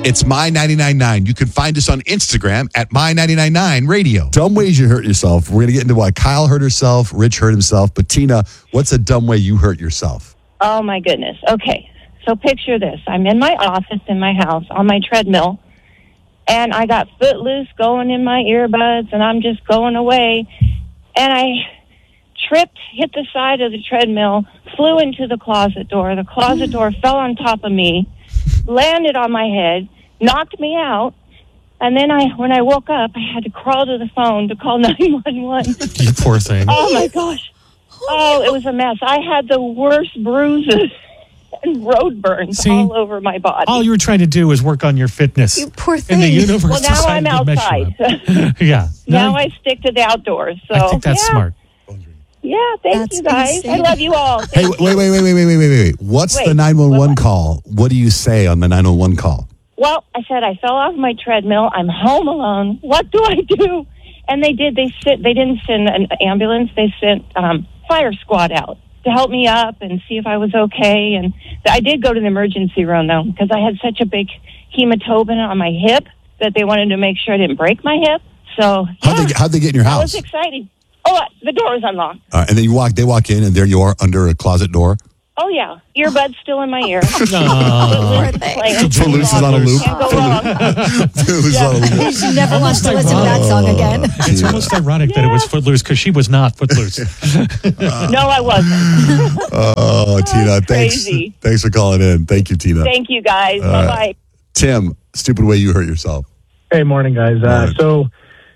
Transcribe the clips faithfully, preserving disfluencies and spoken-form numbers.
It's My ninety-nine point nine. You can find us on Instagram at My ninety-nine point nine Radio. Dumb ways you hurt yourself. We're going to get into why Kyle hurt herself, Rich hurt himself. But Tina, what's a dumb way you hurt yourself? Oh, my goodness. Okay, so picture this. I'm in my office in my house on my treadmill, and I got Footloose going in my earbuds, and I'm just going away. And I tripped, hit the side of the treadmill, flew into the closet door. The closet door fell on top of me, landed on my head, knocked me out. And then I, when I woke up, I had to crawl to the phone to call nine one one. You poor thing. Oh, my gosh. Oh, it was a mess. I had the worst bruises and road burns See, all over my body. All you were trying to do was work on your fitness. You poor thing. And the universe Well, now I'm decided to measure outside. up. Yeah. Now I stick to the outdoors. So I think that's yeah. smart. Yeah, thank That's you guys. insane. I love you all. Hey, Thank wait, wait, wait, wait, wait, wait, wait, wait. What's Wait, the nine one one what? call? What do you say on the nine one one call? Well, I said I fell off my treadmill. I'm home alone. What do I do? And they did. They sent. They didn't send an ambulance. They sent um, fire squad out to help me up and see if I was okay. And I did go to the emergency room though because I had such a big hematoma on my hip that they wanted to make sure I didn't break my hip. So How'd, yeah, they, how'd they get in your that house? was exciting. Oh, the door was unlocked. Uh, and then you walk. They walk in, and there you are under a closet door. Oh yeah, earbuds still in my ear. No. Playing. Footloose is on a loop. Can't go wrong. Footloose is on a loop. She never wants to listen to that song again. It's almost ironic that it was Footloose because she was not Footloose. No, I wasn't. Oh, Tina, thanks. crazy. Thanks for calling in. Thank you, Tina. Thank you guys. Uh, Bye bye. Tim, stupid way you hurt yourself. Hey, morning, guys. Uh, Morning. So,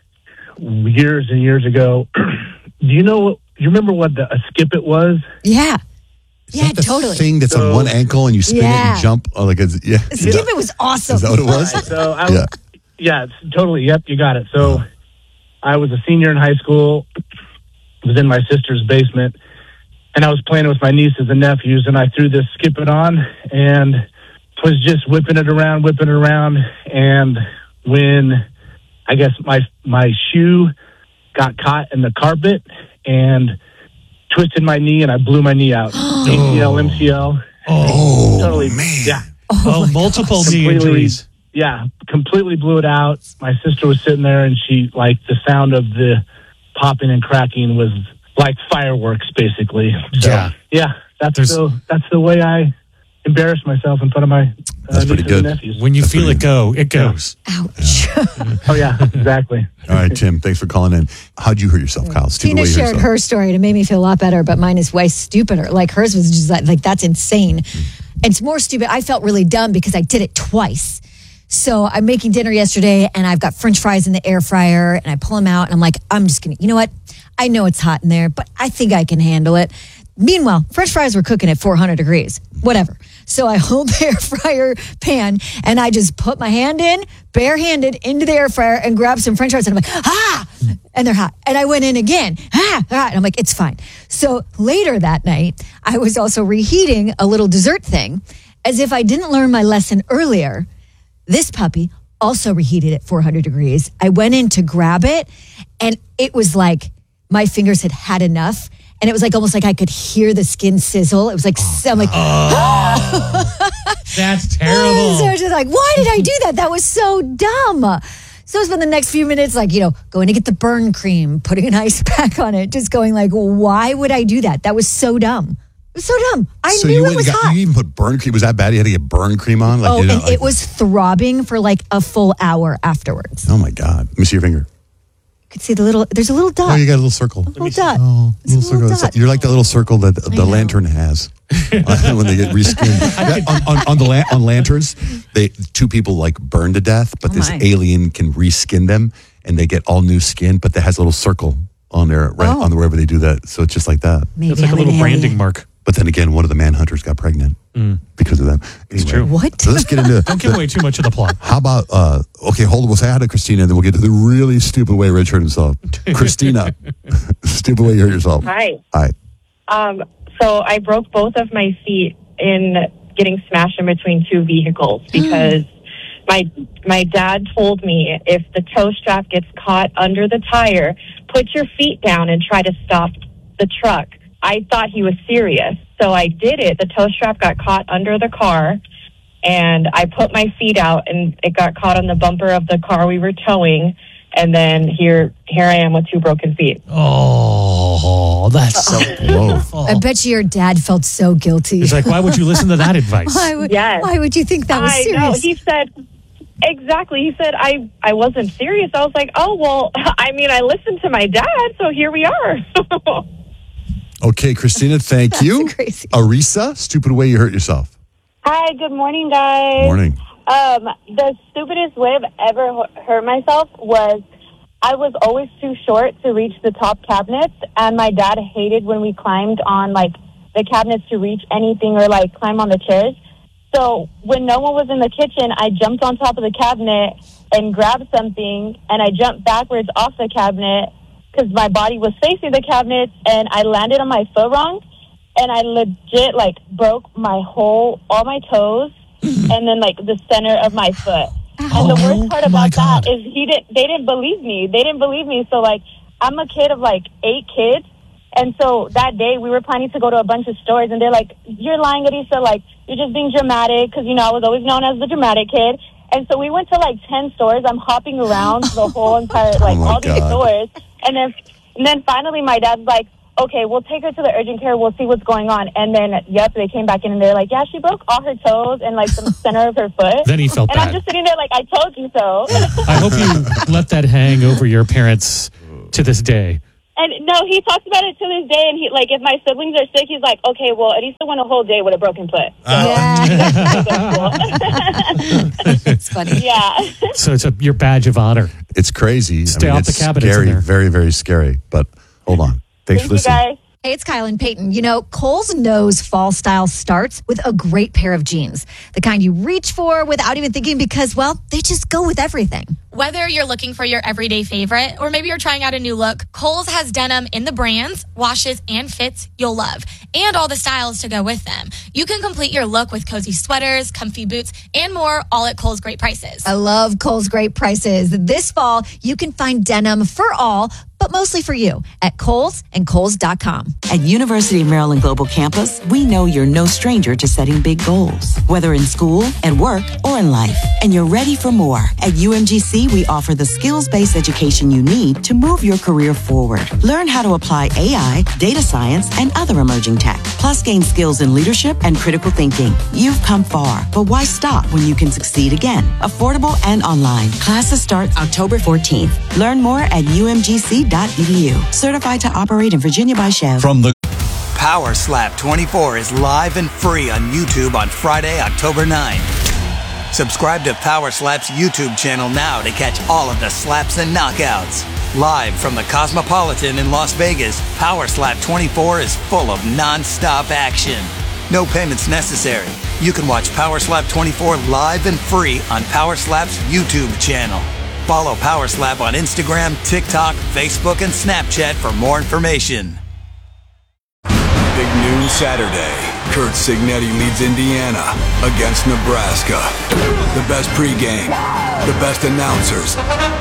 years and years ago, do you know? You remember what the, a skip it was? Yeah. Is Yeah, that the totally. thing that's on So- one ankle and you spin it Yeah. and jump? Oh, like it's, yeah. Skip yeah. It was awesome. Is that what it was? So, I, Yeah. yeah, it's totally. Yep, you got it. So, I was a senior in high school. Was in my sister's basement, and I was playing with my nieces and nephews, and I threw this skip it on and was just whipping it around, whipping it around, and when I guess my my shoe got caught in the carpet and twisted my knee, and I blew my knee out. A C L, M C L. Oh, Totally, man. yeah. Oh, multiple knee Completely- injuries. Yeah, completely blew it out. My sister was sitting there, and she, like, the sound of the popping and cracking was like fireworks, basically. So, Yeah. yeah, that's There's- the that's the way I embarrassed myself in front of my uh, That's pretty nieces good. and nephews. When you That's feel pretty it go, it goes. Ouch. Oh yeah, exactly. All right, Tim, thanks for calling in. How'd you hurt yourself, Kyle? Stupid Tina way you hurt shared yourself. her story and it made me feel a lot better, but mine is way stupider. Like hers was just like, like that's insane. It's more stupid. I felt really dumb because I did it twice. So I'm making dinner yesterday and I've got French fries in the air fryer and I pull them out and I'm like, I'm just going to, you know what? I know it's hot in there, but I think I can handle it. Meanwhile, French fries were cooking at four hundred degrees, whatever. So I hold the air fryer pan and I just put my hand in, barehanded into the air fryer and grab some French fries and I'm like, ah, and they're hot. And I went in again, ah, ah, and I'm like, it's fine. So later that night, I was also reheating a little dessert thing as if I didn't learn my lesson earlier. This puppy also reheated at four hundred degrees. I went in to grab it and it was like my fingers had had enough. And it was like almost like I could hear the skin sizzle. It was like, so I'm like, That's so terrible. I was just like, why did I do that? That was so dumb. So I spent the next few minutes like, you know, going to get the burn cream, putting an ice pack on it, just going like, why would I do that? That was so dumb. It was so dumb. I so knew you it went was and got, hot. you even put burn cream. Was that bad? You had to get burn cream on? Like, Oh, you know, and like- it was throbbing for like a full hour afterwards. Oh my God. Let me see your finger. You could see the little, there's a little dot. Oh, you got a little circle. a little dot. Oh, It's a little little circle. dot. You're like that little circle that the know. lantern has uh, when they get reskinned. Yeah, on, on, on the la- on lanterns, they two people like burn to death, but Oh, this my. alien can reskin them, and they get all new skin, but that has a little circle on there, right Oh. on the wherever they do that. So it's just like that. Maybe It's like a I'm little an branding alien. mark. But then again, one of the manhunters got pregnant because of that. Anyway, true. What? So let's get into. Don't give away too much of the plot. How about, uh, okay, hold on. We'll say hi to Christina, and then we'll get to the really stupid way Rich hurt himself. Christina, stupid way you hurt yourself. Hi. Hi. Um, so I broke both of my feet in getting smashed in between two vehicles because my my dad told me if the tow strap gets caught under the tire, put your feet down and try to stop the truck. I thought he was serious, so I did it. The tow strap got caught under the car, and I put my feet out, and it got caught on the bumper of the car we were towing. And then here, here I am with two broken feet. Oh, that's so beautiful. I bet you your dad felt so guilty. He's like, why would you listen to that advice? Why would, Yes. why would you think that was I serious? know. He said, exactly. He said, I, I wasn't serious. I was like, oh, well, I mean, I listened to my dad, so here we are. Okay, Christina, thank That's you. crazy. Arisa, stupid way you hurt yourself. Hi, good morning, guys. Morning. Um, the stupidest way I've ever hu- hurt myself was I was always too short to reach the top cabinets, and my dad hated when we climbed on, like, the cabinets to reach anything or, like, climb on the chairs. So when no one was in the kitchen, I jumped on top of the cabinet and grabbed something, and I jumped backwards off the cabinet because my body was facing the cabinet, and I landed on my foot wrong, and I legit, like, broke my whole, all my toes, and then, like, the center of my foot. And the worst part Oh, my about that God. is he didn't. They didn't believe me. They didn't believe me. So like, I'm a kid of like eight kids, and so that day we were planning to go to a bunch of stores, and they're like, "You're lying, Arisa. Like, you're just being dramatic," because you know I was always known as the dramatic kid. And so we went to like ten stores. I'm hopping around the whole entire like Oh, my all these God. stores, and then and then finally my dad's like, okay, we'll take her to the urgent care. We'll see what's going on. And then, yep, they came back in and they're like, yeah, she broke all her toes and like the center of her foot. Then he felt and bad. I'm just sitting there like, I told you so. I hope you let that hang over your parents to this day. And no, he talks about it to this day. And he like, if my siblings are sick, he's like, okay, well, at least I went a whole day with a broken foot. So, It's funny. yeah. So it's a, your badge of honor. It's crazy. Stay I mean, off the it's cabinets in scary, there. very, very scary. But hold on. Thanks Thank for you, listening. guys. Hey, it's Kyle and Peyton. You know, Kohl's knows fall style starts with a great pair of jeans. The kind you reach for without even thinking because, well, they just go with everything. Whether you're looking for your everyday favorite or maybe you're trying out a new look, Kohl's has denim in the brands, washes, and fits you'll love, and all the styles to go with them. You can complete your look with cozy sweaters, comfy boots, and more, all at Kohl's great prices. I love Kohl's great prices. This fall, you can find denim for all, but mostly for you at Kohl's and Kohl's dot com. At University of Maryland Global Campus, we know you're no stranger to setting big goals, whether in school, at work, or in life. And you're ready for more. At U M G C, we offer the skills-based education you need to move your career forward. Learn how to apply A I, data science, and other emerging tech. Plus, gain skills in leadership and critical thinking. You've come far, but why stop when you can succeed again? Affordable and online. Classes start October fourteenth. Learn more at U M G C dot E D U. Certified to operate in Virginia by Chev. From the Power Slap twenty-four is live and free on YouTube on Friday, October ninth. Subscribe to Power Slap's YouTube channel now to catch all of the slaps and knockouts. Live from the Cosmopolitan in Las Vegas, Power Slap twenty-four is full of non-stop action. No payments necessary. You can watch Power Slap twenty-four live and free on Power Slap's YouTube channel. Follow Power Slap on Instagram, TikTok, Facebook, and Snapchat for more information. Big noon Saturday. Kurt Signetti leads Indiana against Nebraska. The best pregame, the best announcers.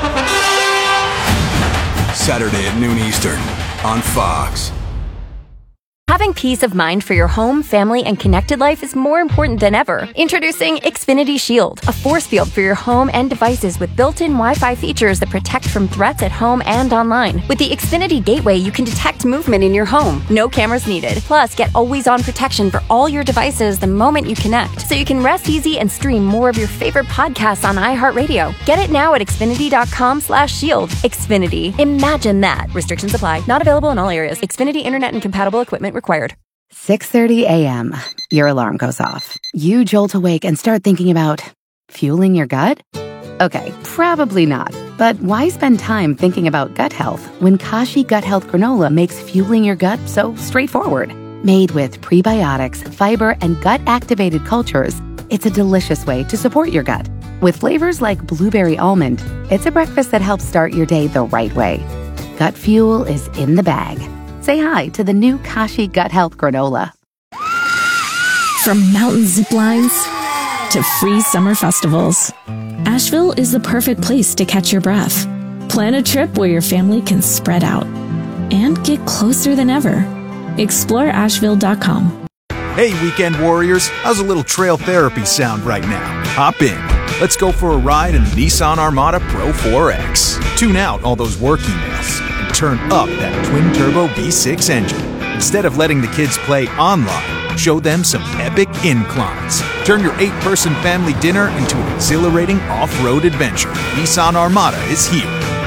Saturday at noon Eastern on Fox. Having peace of mind for your home, family, and connected life is more important than ever. Introducing Xfinity Shield, a force field for your home and devices with built-in Wi-Fi features that protect from threats at home and online. With the Xfinity Gateway, you can detect movement in your home. No cameras needed. Plus, get always-on protection for all your devices the moment you connect, so you can rest easy and stream more of your favorite podcasts on iHeartRadio. Get it now at Xfinity.com slash shield. Xfinity. Imagine that. Restrictions apply. Not available in all areas. Xfinity Internet and compatible equipment required. six thirty a.m. Your alarm goes off. You jolt awake and start thinking about fueling your gut? Okay, probably not. But why spend time thinking about gut health when Kashi Gut Health Granola makes fueling your gut so straightforward? Made with prebiotics, fiber, and gut-activated cultures, it's a delicious way to support your gut. With flavors like blueberry almond, it's a breakfast that helps start your day the right way. Gut fuel is in the bag. Say hi to the new Kashi Gut Health Granola. From mountain zip lines to free summer festivals, Asheville is the perfect place to catch your breath. Plan a trip where your family can spread out and get closer than ever. Explore Asheville dot com. Hey, weekend warriors, how's a little trail therapy sound right now? Hop in. Let's go for a ride in the Nissan Armada Pro four X. Tune out all those work emails and turn up that twin-turbo V six engine. Instead of letting the kids play online, show them some epic inclines. Turn your eight-person family dinner into an exhilarating off-road adventure. Nissan Armada is here.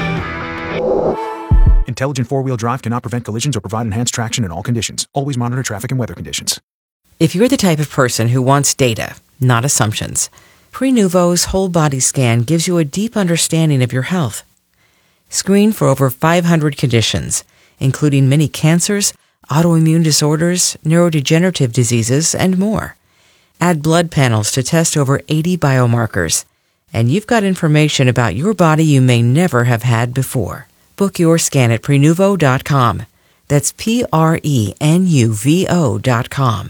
Intelligent four-wheel drive cannot prevent collisions or provide enhanced traction in all conditions. Always monitor traffic and weather conditions. If you're the type of person who wants data, not assumptions, Prenuvo's whole body scan gives you a deep understanding of your health. Screen for over five hundred conditions, including many cancers, autoimmune disorders, neurodegenerative diseases, and more. Add blood panels to test over eighty biomarkers, and you've got information about your body you may never have had before. Book your scan at Prenuvo dot com. That's P R E N U V O dot com.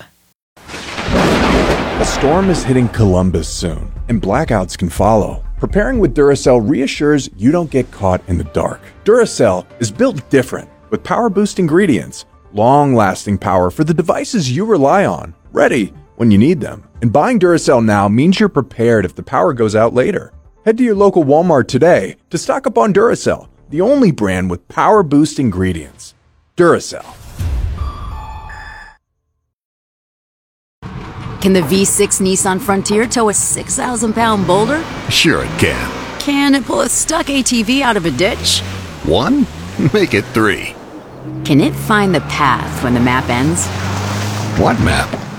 A storm is hitting Columbus soon, and blackouts can follow. Preparing with Duracell reassures you don't get caught in the dark. Duracell is built different, with power-boost ingredients, long-lasting power for the devices you rely on, ready when you need them. And buying Duracell now means you're prepared if the power goes out later. Head to your local Walmart today to stock up on Duracell, the only brand with power-boost ingredients. Duracell. Can the V six Nissan Frontier tow a six thousand pound boulder? Sure it can. Can it pull a stuck A T V out of a ditch? One? Make it three. Can it find the path when the map ends? What map?